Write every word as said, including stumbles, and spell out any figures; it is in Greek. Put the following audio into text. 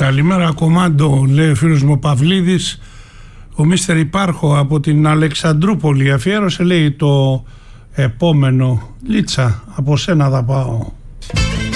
Καλημέρα κομμάντο, λέει ο φίλος μου ο Παυλίδης. Ο Μίστερ Υπάρχο από την Αλεξανδρούπολη αφιέρωσε, λέει, το επόμενο. Λίτσα, από σένα θα πάω.